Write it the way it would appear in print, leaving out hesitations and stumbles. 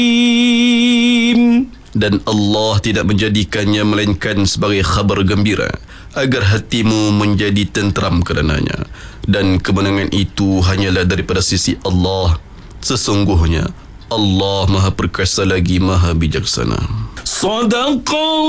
Dan Allah tidak menjadikannya melainkan sebagai khabar gembira agar hatimu menjadi tenteram kerananya. Dan kemenangan itu hanyalah daripada sisi Allah. Sesungguhnya Allah Maha Perkasa lagi Maha Bijaksana. Sadaqallah